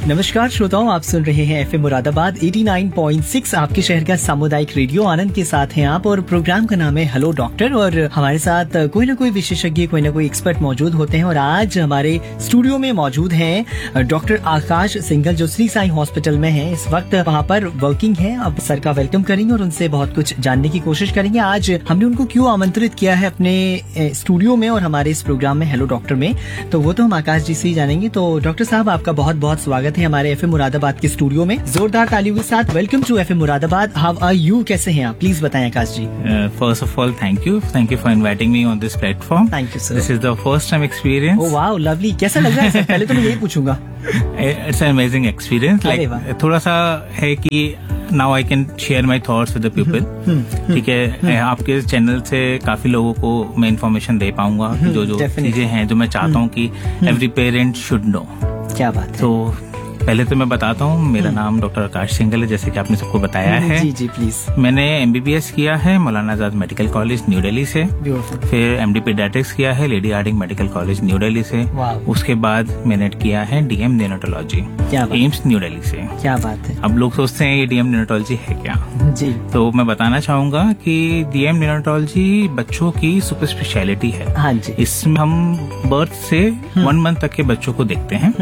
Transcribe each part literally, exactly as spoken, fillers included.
नमस्कार श्रोताओं, आप सुन रहे हैं एफएम मुरादाबाद नवासी पॉइंट छह, आपके शहर का सामुदायिक रेडियो। आनंद के साथ हैं आप और प्रोग्राम का नाम है हेलो डॉक्टर। और हमारे साथ कोई ना कोई विशेषज्ञ, कोई ना कोई एक्सपर्ट मौजूद होते हैं। और आज हमारे स्टूडियो में मौजूद हैं डॉक्टर आकाश सिंघल, जो श्री साई हॉस्पिटल में है, इस वक्त वहाँ पर वर्किंग है। अब सर का वेलकम करेंगे और उनसे बहुत कुछ जानने की कोशिश करेंगे। आज हमने उनको क्यों आमंत्रित किया है अपने स्टूडियो में और हमारे इस प्रोग्राम में हेलो डॉक्टर में, तो वो तो हम आकाश जी से ही जानेंगे। तो डॉक्टर साहब, आपका बहुत बहुत स्वागत है हमारे एफएम मुरादाबाद के स्टूडियो में। जोरदार तालियों के साथ welcome to FM Moradabad. How are you, कैसे हैं आप? प्लीज बताएं आकाश जी। First of all, thank you thank you for inviting me on this platform. Thank you sir. This is the first time experience. Oh wow, lovely. कैसा लग रहा है sir? पहले तो मैं यही पूछूंगा। It's an amazing experience. Like थोड़ा सा है कि now I can share my thoughts with the people. ठीक है, आपके चैनल से काफी लोगों को मैं इन्फॉर्मेशन दे पाऊंगा, जो जो चीजें हैं जो मैं चाहता हूँ कि एवरी पेरेंट शुड नो। क्या बात है। तो पहले तो मैं बताता हूँ, मेरा नाम डॉक्टर आकाश सिंघल है, जैसे कि आपने सबको बताया है। जी जी प्लीज। मैंने एमबीबीएस किया है Maulana Azad medical college new Delhi से। Beautiful. फिर एमडी पीडियाट्रिक्स किया है lady Hardinge medical college new Delhi से। Wow. उसके बाद मैंने किया है DM neurology AIIMS new Delhi से। क्या बात है। अब लोग सोचते हैं ये डीएम न्यूरोलॉजी है क्या? जी। तो मैं बताना चाहूंगा कि डीएम न्यूरोलॉजी बच्चों की सुपर स्पेशलिटी है। हाँ जी। इसमें हम बर्थ से वन मंथ तक के बच्चों को देखते हैं।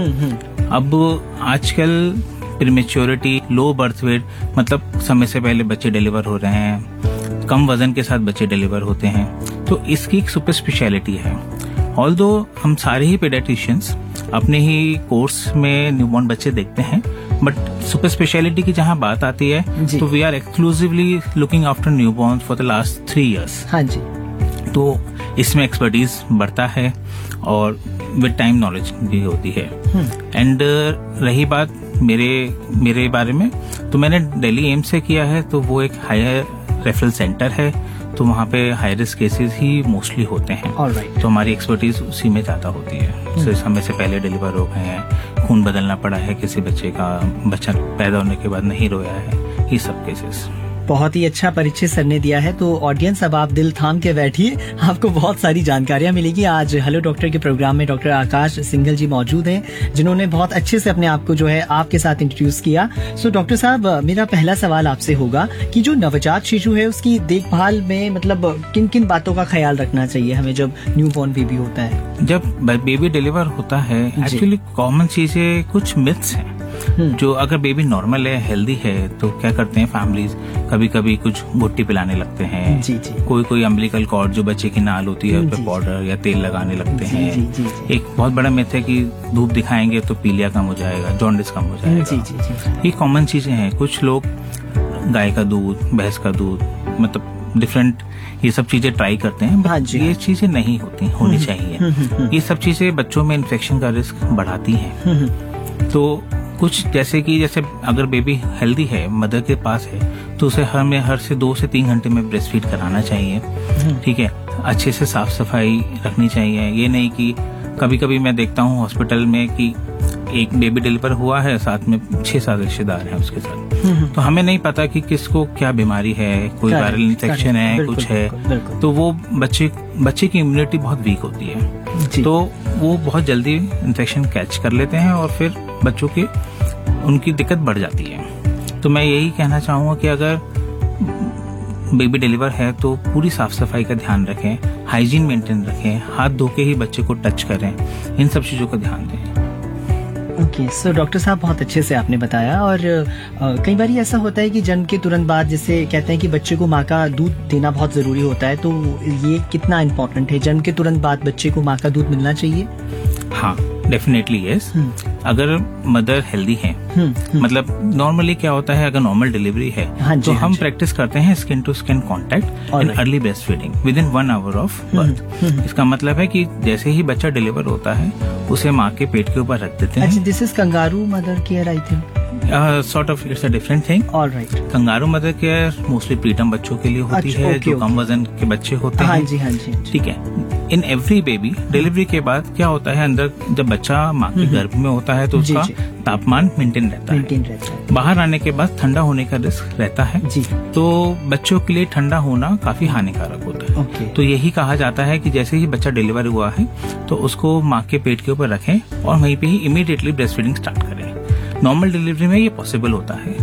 अब आजकल प्रीमेच्योरिटी, लो बर्थ वेट, मतलब समय से पहले बच्चे डिलीवर हो रहे हैं, कम वजन के साथ बच्चे डिलीवर होते हैं, तो इसकी एक सुपर स्पेशलिटी है। ऑल्दो हम सारे ही पेडियाट्रिशियंस अपने ही कोर्स में न्यूबॉर्न बच्चे देखते हैं, बट सुपर स्पेशलिटी की जहाँ बात आती है तो we are exclusively looking after newborn for the last three years. हाँ जी। तो इसमें एक्सपर्टीज बढ़ता है और विद टाइम नॉलेज भी होती है। एंड uh, रही बात मेरे मेरे बारे में, तो मैंने दिल्ली एम्स से किया है, तो वो एक हायर रेफरल सेंटर है, तो वहाँ पे हाई रिस्क केसेस ही मोस्टली होते हैं। Alright. तो हमारी एक्सपर्टीज उसी में ज्यादा होती है। so, समय से पहले डिलीवर हो गए हैं, खून बदलना पड़ा है किसी बच्चे का, बच्चा पैदा होने के बाद नहीं रोया है, ये सब केसेस। बहुत ही अच्छा परिचय सर ने दिया है। तो ऑडियंस, अब आप दिल थाम के बैठिए, आपको बहुत सारी जानकारियां मिलेगी। आज हेलो डॉक्टर के प्रोग्राम में डॉक्टर आकाश सिंघल जी मौजूद हैं, जिन्होंने बहुत अच्छे से अपने आप को जो है आपके साथ इंट्रोड्यूस किया। सो डॉक्टर साहब, मेरा पहला सवाल आपसे होगा कि जो नवजात शिशु है उसकी देखभाल में मतलब किन किन बातों का ख्याल रखना चाहिए हमें जब न्यूबॉर्न बेबी होता है? जब बेबी डिलीवर होता है, एक्चुअली कॉमन चीजें कुछ मिथ्स हैं। जो अगर बेबी नॉर्मल है, हेल्दी है, तो क्या करते हैं फैमिलीज, कभी कभी कुछ घुट्टी पिलाने लगते हैं। जी जी। कोई कोई अम्बिलिकल कॉर्ड जो बच्चे की नाल होती है उस पर पाउडर या तेल लगाने लगते जी, हैं। जी, जी, जी। एक बहुत बड़ा मिथ है कि धूप दिखाएंगे तो पीलिया कम हो जाएगा, जॉन्डिस कम हो जाएगा। जी जी जी। ये कॉमन चीजें हैं। कुछ लोग गाय का दूध, भैंस का दूध, मतलब डिफरेंट ये सब चीजें ट्राई करते हैं, हाँ बट ये चीजें नहीं होती होनी चाहिए। ये सब चीजें बच्चों में इन्फेक्शन का रिस्क बढ़ाती हैं। तो कुछ जैसे कि जैसे अगर बेबी हेल्दी है, मदर के पास है, तो उसे हमें हर से दो से तीन घंटे में ब्रेस्ट फीड कराना चाहिए। ठीक है, अच्छे से साफ सफाई रखनी चाहिए। ये नहीं कि कभी कभी मैं देखता हूँ हॉस्पिटल में कि एक बेबी डिलीवर हुआ है, साथ में छह सात रिश्तेदार हैं उसके साथ, तो हमें नहीं पता कि किसको क्या बीमारी है, कोई वायरल इन्फेक्शन है, कुछ है, तो वो बच्चे बच्चे की इम्यूनिटी बहुत वीक होती है, तो वो बहुत जल्दी इन्फेक्शन कैच कर लेते हैं और फिर बच्चों की उनकी दिक्कत बढ़ जाती है। तो मैं यही कहना चाहूंगा कि अगर बेबी डिलीवर है तो पूरी साफ सफाई का ध्यान रखें, हाइजीन मेंटेन रखें, हाथ धो के ही बच्चे को टच करें, इन सब चीजों का ध्यान दें। ओके, सो डॉक्टर साहब, बहुत अच्छे से आपने बताया। और आ, कई बार ऐसा होता है कि जन्म के तुरंत बाद जैसे कहते हैं कि बच्चे को माँ का दूध देना बहुत जरूरी होता है, तो ये कितना इम्पोर्टेंट है? जन्म के तुरंत बाद बच्चे को माँ का दूध मिलना चाहिए? हाँ, डेफिनेटली यस। अगर मदर हेल्दी है, मतलब नॉर्मली क्या होता है, अगर नॉर्मल डिलीवरी है, हाँ तो हम प्रैक्टिस करते हैं skin to skin contact in early breast feeding with in one hour of birth. इसका मतलब है कि जैसे ही बच्चा डिलीवर होता है उसे माँ के पेट के ऊपर रख देते हैं। अच्छा, this is kangaroo mother care I think. Sort of it's a different thing. Alright. Kangaroo mother care mostly preterm बच्चों के लिए होती अच्छा, है, ओके, जो ओके। कम वजन के बच्चे होते हाँ हैं। जी, हाँ जी। ठीक है, इन एवरी बेबी डिलीवरी के बाद क्या होता है, अंदर जब बच्चा माँ के गर्भ में होता है तो जी, उसका जी। तापमान मेंटेन रहता है। मेंटेन रहता है। बाहर आने के बाद ठंडा होने का रिस्क रहता है, जी। तो बच्चों के लिए ठंडा होना काफी हानिकारक होता है। ओके। तो यही कहा जाता है कि जैसे ही बच्चा डिलीवर हुआ है तो उसको माँ के पेट के ऊपर रखें और वहीं पे ही इमीडिएटली ब्रेस्ट फीडिंग स्टार्ट करें। नॉर्मल डिलीवरी में ये पॉसिबल होता है।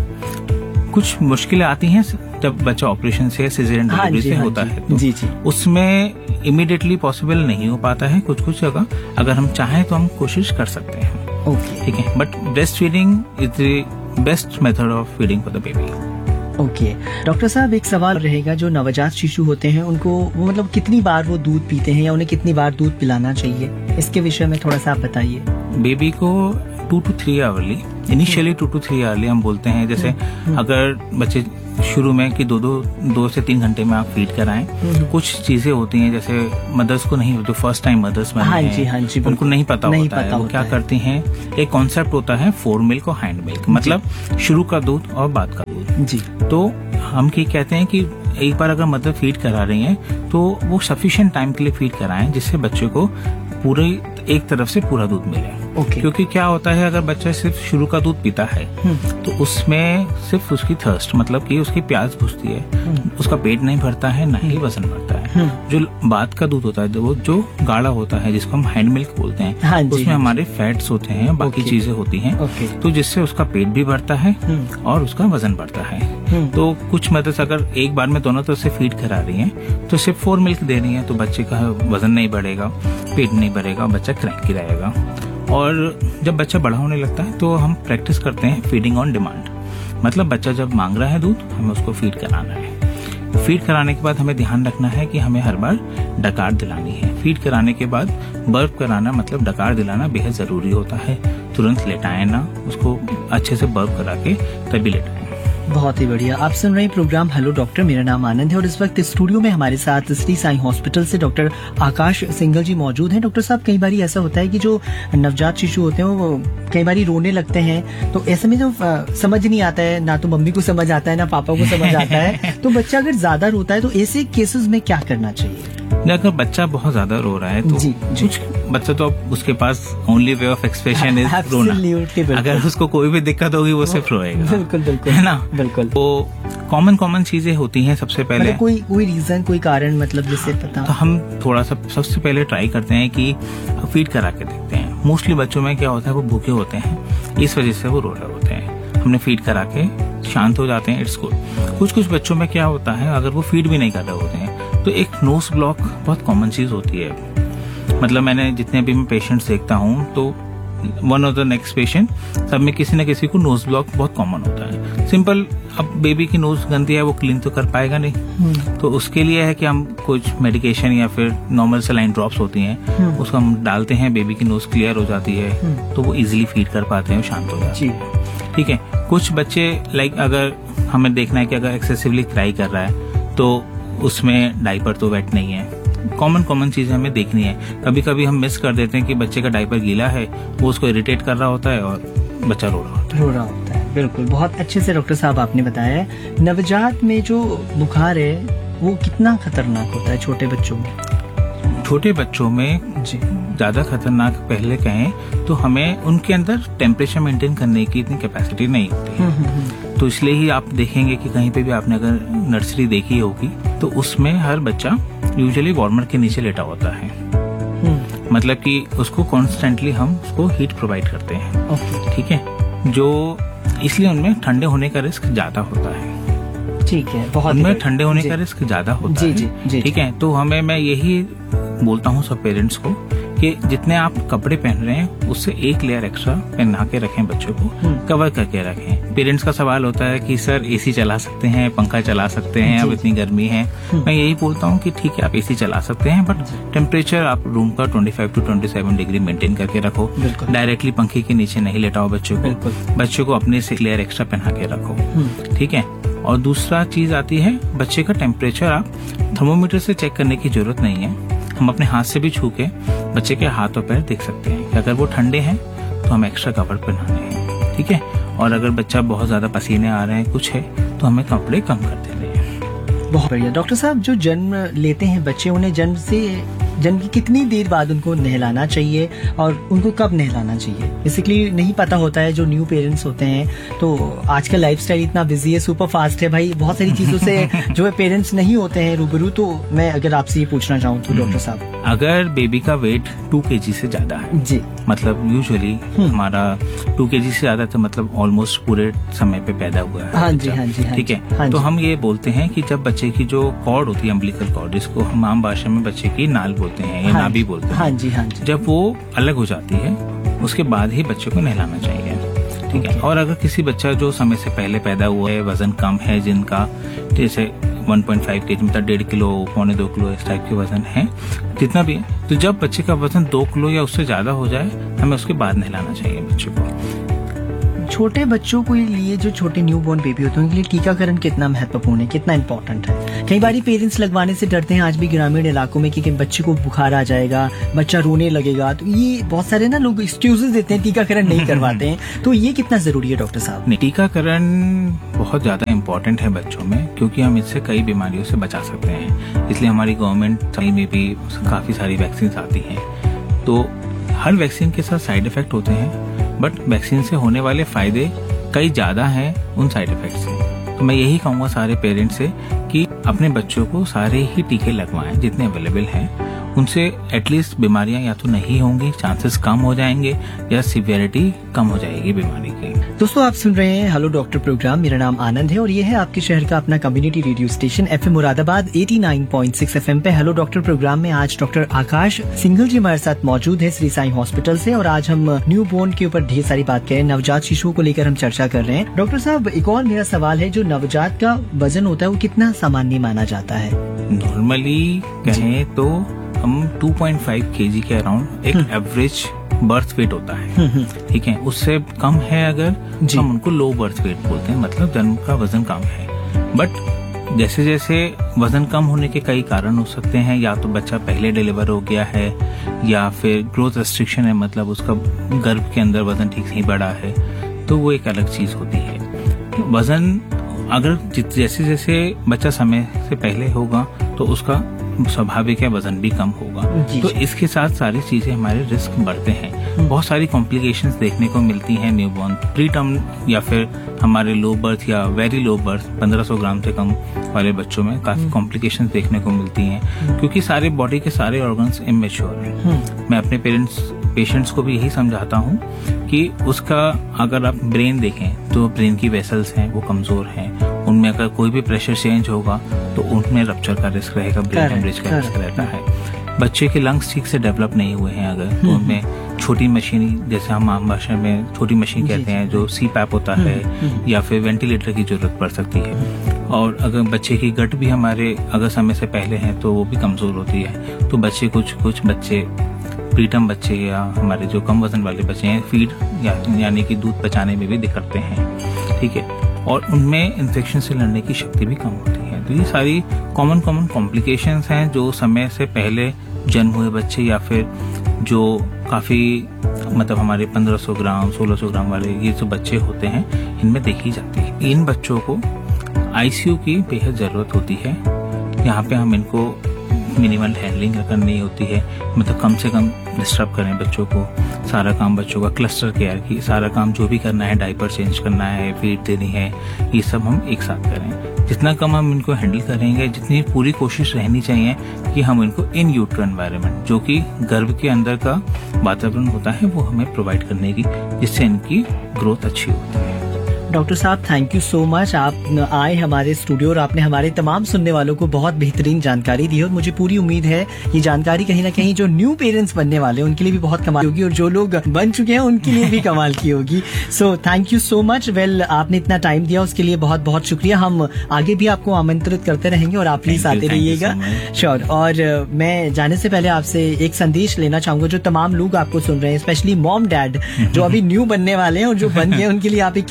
कुछ मुश्किलें आती हैं जब बच्चा ऑपरेशन से सिजेरियन हाँ डिलीवरी जी, से हाँ होता जी, है तो जी जी उसमें इमीडिएटली पॉसिबल नहीं हो पाता है। कुछ कुछ जगह अगर हम चाहें तो हम कोशिश कर सकते हैं। ओके ठीक है, but breast feeding is the best method of feeding for the baby. Okay doctor साहब, एक सवाल रहेगा, जो नवजात शिशु होते हैं उनको वो मतलब कितनी बार वो दूध पीते हैं या उन्हें कितनी बार दूध पिलाना चाहिए, इसके विषय में थोड़ा सा आप बताइए। बेबी को to to three hourly, initially to to three hourly हम बोलते हैं। जैसे अगर बच्चे शुरू में कि दो दो दो से तीन घंटे में आप फीड कराएं। कुछ चीजें होती हैं जैसे मदर्स को नहीं, जो फर्स्ट टाइम मदर्स बनी हाँ हैं, जी, हाँ जी, उनको नहीं पता नहीं होता पता है वो होता क्या है। करती हैं। एक कॉन्सेप्ट होता है फोर मिल्क और हैंड मिल्क, मतलब शुरू का दूध और बाद का दूध जी। तो हम क्या कहते हैं कि एक बार अगर मदर फीड करा रही है तो वो सफिशिएंट टाइम के लिए फीड कराएं जिससे बच्चे को पूरे एक तरफ से पूरा दूध मिले। ओके। क्योंकि क्या होता है अगर बच्चा सिर्फ शुरू का दूध पीता है तो उसमें सिर्फ उसकी थर्स्ट मतलब कि उसकी प्यास बुझती है, उसका पेट नहीं भरता है, ना ही वजन बढ़ता है। जो बाद का दूध होता है वो जो गाढ़ा होता है जिसको हम हैंड मिल्क बोलते हैं, हाँ जी, उसमें हाँ हमारे फैट्स होते हैं, बाकी ओके। चीजें होती हैं, ओके। तो जिससे उसका पेट भी बढ़ता है और उसका वजन बढ़ता है। तो कुछ मदर्स अगर एक बार में दोनों तरफ से फीड करा रही हैं तो सिर्फ फोर मिल्क दे रही हैं तो बच्चे का वजन नहीं बढ़ेगा, पेट नहीं बढ़ेगा, बच्चा क्रैंकी रहेगा। और जब बच्चा बड़ा होने लगता है तो हम प्रैक्टिस करते हैं फीडिंग ऑन डिमांड, मतलब बच्चा जब मांग रहा है दूध हमें उसको फीड कराना है। फीड कराने के बाद हमें ध्यान रखना है कि हमें हर बार डकार दिलानी है। फीड कराने के बाद बर्प कराना मतलब डकार दिलाना बेहद जरूरी होता है। तुरंत लेटाएं ना, उसको अच्छे से बर्प करा के तभी लेटाएं। बहुत ही बढ़िया। आप सुन रहे हैं प्रोग्राम हेलो डॉक्टर, मेरा नाम आनंद है और इस वक्त स्टूडियो में हमारे साथ श्री साई हॉस्पिटल से डॉक्टर आकाश सिंघल जी मौजूद हैं। डॉक्टर साहब, कई बार ऐसा होता है कि जो नवजात शिशु होते हैं वो कई बार रोने लगते हैं, तो ऐसे में जो आ, समझ नहीं आता है, ना तो मम्मी को समझ आता है ना पापा को समझ आता है, तो बच्चा अगर ज्यादा रोता है तो ऐसे केसेस में क्या करना चाहिए? अगर बच्चा बहुत ज्यादा रो रहा है तो जी, जी। कुछ बच्चा तो अब उसके पास only way of expression is रोना। Absolutely, बिल्कुल। अगर उसको कोई भी दिक्कत होगी वो सिर्फ रोएगा। बिल्कुल बिल्कुल है ना, बिल्कुल। तो कॉमन कॉमन चीजें होती हैं। सबसे पहले मतलब कोई कोई रीजन, कोई कारण, मतलब जिससे पता तो हम थोड़ा सा सबसे पहले ट्राई करते हैं कि फीड करा के देखते हैं। मोस्टली बच्चों में क्या होता है वो भूखे होते हैं, इस वजह से वो रो रहे होते हैं। हमने फीड करा के शांत हो जाते हैं, इट्स गुड। कुछ कुछ बच्चों में क्या होता है अगर वो फीड भी नहीं कर रहे होते हैं तो एक नोज ब्लॉक बहुत कॉमन चीज होती है। मतलब मैंने जितने भी मैं पेशेंट्स देखता हूँ तो one of the next patient सब में किसी न किसी को नोज ब्लॉक बहुत कॉमन होता है। सिंपल, अब बेबी की नोज गंदी है वो क्लीन तो कर पाएगा नहीं, तो उसके लिए है कि हम कुछ मेडिकेशन या फिर नॉर्मल सलाइन ड्रॉप्स होती हैं उसको हम डालते हैं, बेबी की नोज क्लियर हो जाती है तो वो इजीली फीड कर पाते हैं, शांत हो जाते हैं। ठीक है। कुछ बच्चे लाइक अगर हमें देखना है कि अगर एक्सेसिवली क्राई कर रहा है तो उसमें डायपर तो वेट नहीं है, कॉमन कॉमन चीजें हमें देखनी है। कभी कभी हम मिस कर देते हैं कि बच्चे का डायपर गीला है, वो उसको इरिटेट कर रहा होता है और बच्चा रो रहा होता है रो रहा होता है बिल्कुल। बहुत अच्छे से डॉक्टर साहब आपने बताया है। नवजात में जो बुखार है वो कितना खतरनाक होता है छोटे बच्चों में? छोटे बच्चों में जी ज्यादा खतरनाक पहले कहें तो हमें उनके अंदर टेम्परेचर मेंटेन करने की इतनी कैपेसिटी नहीं होती है। तो इसलिए ही आप देखेंगे कि कहीं पे भी आपने अगर नर्सरी देखी होगी तो उसमें हर बच्चा यूजुअली वार्मर के नीचे लेटा होता है, मतलब कि उसको कॉन्स्टेंटली हम उसको हीट प्रोवाइड करते हैं। ठीक है, जो इसलिए उनमें ठंडे होने का रिस्क ज्यादा होता है। ठीक है, बहुत उनमें ठंडे होने का रिस्क ज्यादा होता जी, है। जी, जी, ठीक है, तो हमें मैं यही बोलता हूँ सब पेरेंट्स को कि जितने आप कपड़े पहन रहे हैं उससे एक लेयर एक्स्ट्रा पहना के रखें, बच्चों को कवर करके रखें। पेरेंट्स का सवाल होता है कि सर एसी चला सकते हैं, पंखा चला सकते हैं, अब इतनी गर्मी है। मैं यही बोलता हूँ कि ठीक है आप एसी चला सकते हैं बट टेम्परेचर आप रूम का पच्चीस टू सत्ताईस डिग्री मेंटेन करके रखो। डायरेक्टली पंखे के नीचे नहीं लेटाओ बच्चों को, बच्चों को अपने से लेयर एक्स्ट्रा पहना के रखो। ठीक है। और दूसरा चीज आती है बच्चे का टेम्परेचर आप थर्मोमीटर से चेक करने की जरूरत नहीं है, हम अपने हाथ से भी छू के बच्चे के हाथ और पैर देख सकते हैं कि अगर वो ठंडे हैं तो हम एक्स्ट्रा कपड़े पहनाने हैं। ठीक है। और अगर बच्चा बहुत ज्यादा पसीने आ रहे हैं कुछ है तो हमें कपड़े कम कर देने हैं। बहुत बढ़िया। डॉक्टर साहब, जो जन्म लेते हैं बच्चे उन्हें जन्म से जन्म की कितनी देर बाद उनको नहलाना चाहिए और उनको कब नहलाना चाहिए? बेसिकली नहीं पता होता है जो न्यू पेरेंट्स होते हैं, तो आजकल लाइफस्टाइल इतना बिजी है, सुपर फास्ट है भाई, बहुत सारी चीजों से जो है पेरेंट्स नहीं होते हैं रूबरू। तो मैं अगर आपसे ये पूछना चाहूँ तो डॉक्टर साहब, अगर बेबी का वेट टू केजी से ज्यादा है जी, मतलब यूजुअली हमारा टू केजी से ज्यादा तो मतलब ऑलमोस्ट पूरे समय पे पैदा हुआ है। हाँ जी, हाँ जी, ठीक है। तो हम ये बोलते हैं कि जब बच्चे की जो कॉर्ड होती है, अम्बिलिकल कॉर्ड, जिसको हम आम भाषा में बच्चे की नाल बोलते हैं या नाभि बोलते हैं, हाँ जी, हाँ जी, जब वो अलग हो जाती है उसके बाद ही बच्चे को नहलाना चाहिए। ठीक है। और अगर किसी बच्चा जो समय से पहले पैदा हुआ है, वजन कम है, जिनका जैसे वन पॉइंट फाइव केजी मतलब डेढ़ किलो पौने दो किलो इस टाइप के वजन है, जितना भी है, तो जब बच्चे का वजन दो किलो या उससे ज्यादा हो जाए हमें उसके बाद नहलाना चाहिए बच्चे को। छोटे बच्चों के लिए, जो छोटे न्यू बॉर्न बेबी होते हैं, उनके लिए टीकाकरण कितना महत्वपूर्ण है, कितना इम्पोर्टेंट है? कई बार पेरेंट्स लगवाने से डरते हैं आज भी ग्रामीण इलाकों में कि, कि बच्चे को बुखार आ जाएगा, बच्चा रोने लगेगा, तो ये बहुत सारे ना लोग एक्सक्यूजेस देते हैं, टीकाकरण नहीं करवाते हैं। तो ये कितना जरूरी है डॉक्टर साहब? टीकाकरण बहुत ज्यादा इम्पोर्टेंट है बच्चों में, क्योंकि हम इससे कई बीमारियों से बचा सकते हैं। इसलिए हमारी गवर्नमेंट में भी काफी सारी वैक्सीन आती है। तो हर वैक्सीन के साथ साइड इफेक्ट होते हैं, बट वैक्सीन से होने वाले फायदे कई ज्यादा हैं उन साइड इफेक्ट से। तो मैं यही कहूँगा सारे पेरेंट्स से कि अपने बच्चों को सारे ही टीके लगवाएं जितने अवेलेबल हैं। उनसे एटलीस्ट बीमारियां या तो नहीं होंगी, चांसेस कम हो जाएंगे, या सिवियरिटी कम हो जाएगी बीमारी की। दोस्तों, आप सुन रहे हैं हेलो डॉक्टर प्रोग्राम। मेरा नाम आनंद है और ये है आपके शहर का अपना community radio station FM Moradabad नवासी पॉइंट सिक्स एफएम पे। हेलो डॉक्टर प्रोग्राम में आज डॉक्टर आकाश सिंघल जी हमारे साथ मौजूद है श्री साई हॉस्पिटल से, और आज हम न्यू बोर्न के ऊपर ढेर सारी बात करें, नवजात शिशुओं को लेकर हम चर्चा कर रहे हैं। डॉक्टर साहब, एक और मेरा सवाल है, जो नवजात का वजन होता है वो कितना सामान्य माना जाता है? नॉर्मली कहें तो हम टू पॉइंट फाइव केजी के अराउंड एक एवरेज बर्थ वेट होता है। ठीक है। उससे कम है अगर हम उनको लो बर्थ वेट बोलते हैं, मतलब जन्म का वजन कम है। बट जैसे जैसे वजन कम होने के कई कारण हो सकते हैं, या तो बच्चा पहले डिलीवर हो गया है, या फिर ग्रोथ रेस्ट्रिक्शन है, मतलब उसका गर्भ के अंदर वजन ठीक से नहीं बढ़ा है, तो वो एक अलग चीज होती है। वजन अगर जैसे जैसे बच्चा समय से पहले होगा तो उसका स्वाभाविक है वजन भी कम होगा। तो इसके साथ सारी चीजें हमारे रिस्क बढ़ते हैं। बहुत सारी कॉम्प्लिकेशंस देखने को मिलती हैं न्यूबॉर्न प्री टर्म या फिर हमारे लो बर्थ या वेरी लो बर्थ पंद्रह सौ ग्राम से कम वाले बच्चों में काफी कॉम्प्लिकेशंस देखने को मिलती हैं, क्योंकि सारे बॉडी के सारे ऑर्गन्स इमेच्योर हैं। मैं अपने पेरेंट्स पेशेंट्स को भी यही समझाता हूँ कि उसका अगर आप ब्रेन देखें तो ब्रेन की वेसल्स हैं वो कमजोर हैं, उनमें अगर कोई भी प्रेशर चेंज होगा तो उनमें रप्चर का रिस्क रहेगा, ब्रेन हेमरेज का रिस्क रहता है। बच्चे के लंग्स ठीक से डेवलप नहीं हुए हैं अगर, तो उनमें छोटी मशीन, जैसे हम आम भाषा में छोटी मशीन कहते हैं, जो सी पैप होता है, या फिर वेंटिलेटर की जरूरत पड़ सकती है। और अगर बच्चे की गट भी हमारे अगर समय से पहले है तो वो भी कमजोर होती है। तो बच्चे कुछ कुछ बच्चे प्रीटर्म बच्चे या हमारे जो कम वजन वाले बच्चे हैं, फीड या, यानी कि दूध पचाने में भी दिक्कतें हैं। ठीक है। और उनमें इन्फेक्शन से लड़ने की शक्ति भी कम होती है। तो ये सारी कॉमन कॉमन कॉम्प्लिकेशंस हैं जो समय से पहले जन्म हुए बच्चे या फिर जो काफी मतलब हमारे पंद्रह सौ ग्राम सोलह सौ ग्राम वाले ये जो बच्चे होते हैं, इनमें देखी जाती है। इन बच्चों को आईसीयू की बेहद जरूरत होती है। यहाँ पे हम इनको मिनिमल हैंडलिंग करनी होती है, मतलब कम से कम डिस्टर्ब करें बच्चों को, सारा काम बच्चों का क्लस्टर केयर की, सारा काम जो भी करना है, डायपर चेंज करना है, फीड देनी है, ये सब हम एक साथ करें। जितना कम हम इनको हैंडल करेंगे, जितनी पूरी कोशिश रहनी चाहिए कि हम इनको इन यूट्रो एनवायरनमेंट, जो कि गर्भ के अंदर का वातावरण होता है, वो हमें प्रोवाइड करने की, जिससे इनकी ग्रोथ अच्छी होती है। डॉक्टर साहब, थैंक यू सो मच, आप आए हमारे स्टूडियो और आपने हमारे तमाम सुनने वालों को बहुत बेहतरीन जानकारी दी, और मुझे पूरी उम्मीद है ये जानकारी कहीं ना कहीं जो न्यू पेरेंट्स बनने वाले हैं उनके लिए भी बहुत कमाल होगी, और जो लोग बन चुके हैं उनके लिए भी कमाल की होगी। So thank you so much. Well, आपने इतना टाइम दिया उसके लिए बहुत बहुत शुक्रिया। हम आगे भी आपको आमंत्रित करते रहेंगे और आप प्लीज आते रहिएगा। श्योर। और मैं जाने से पहले आपसे एक संदेश लेना चाहूंगा, जो तमाम लोग आपको सुन रहे हैं, स्पेशली मॉम डैड जो अभी न्यू बनने वाले हैं और जो बन गए, उनके लिए आप क्या संदेश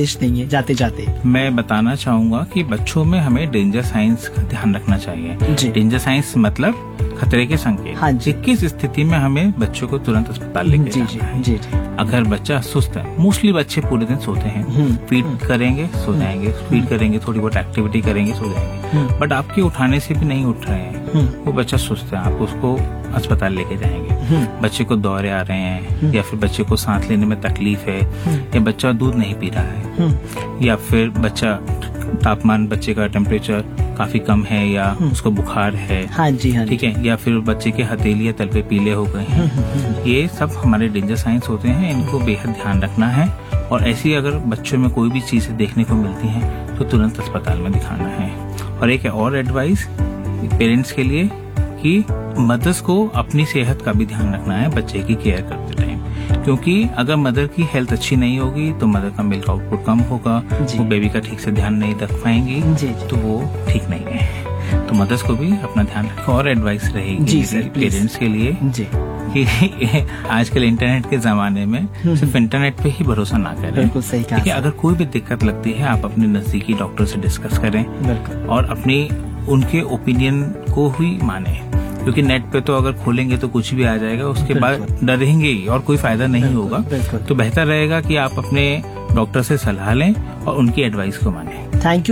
संदेश देंगे जाते जाते? मैं बताना चाहूंगा कि बच्चों में हमें डेंजर साइंस का ध्यान रखना चाहिए। डेंजर साइंस मतलब खतरे के संकेत। हाँ जी। किस स्थिति में हमें बच्चों को तुरंत अस्पताल लेके जाना है। जी जी। अगर बच्चा सुस्त है, मोस्टली बच्चे पूरे दिन सोते हैं, फीड करेंगे सो जाएंगे, फीड करेंगे थोड़ी बहुत एक्टिविटी करेंगे सो जाएंगे, बट आपके उठाने से भी नहीं उठ रहे हैं, वो बच्चा सुस्त है, आप उसको अस्पताल लेके जाएंगे। बच्चे को दौरे आ रहे हैं, या फिर बच्चे को सांस लेने में तकलीफ है, या बच्चा दूध नहीं पी रहा है, या फिर बच्चा तापमान बच्चे का टेम्परेचर काफी कम है, या उसको बुखार है, हाँ जी हाँ ठीक है, या फिर बच्चे के हथेली या तलवे पीले हो गए हैं, ये सब हमारे डेंजर साइंस होते हैं। इनको बेहद ध्यान रखना है, और ऐसी अगर बच्चों में कोई भी चीजें देखने को मिलती हैं तो तुरंत अस्पताल में दिखाना है। और एक और एडवाइस पेरेंट्स के लिए कि मदर्स को अपनी सेहत का भी ध्यान रखना है बच्चे की केयर करते टाइम, क्योंकि अगर मदर की हेल्थ अच्छी नहीं होगी तो मदर का मिल्क आउटपुट कम होगा, वो बेबी का ठीक से ध्यान नहीं रख पाएंगी, तो वो ठीक नहीं है। तो मदर्स को भी अपना ध्यान रखें। और एडवाइस रहेगी पेरेंट्स के लिए जी कि आजकल इंटरनेट के जमाने में सिर्फ इंटरनेट पे ही भरोसा ना करें। बिल्कुल सही कहा। देखिए, अगर कोई भी दिक्कत लगती है आप अपने नजदीकी डॉक्टर से डिस्कस करें और अपनी उनके ओपिनियन को ही माने, क्योंकि नेट पे तो अगर खोलेंगे तो कुछ भी आ जाएगा, उसके बाद डरेंगे ही और कोई फायदा नहीं होगा। तो बेहतर रहेगा कि आप अपने डॉक्टर से सलाह लें और उनकी एडवाइस को मानें। Thank you.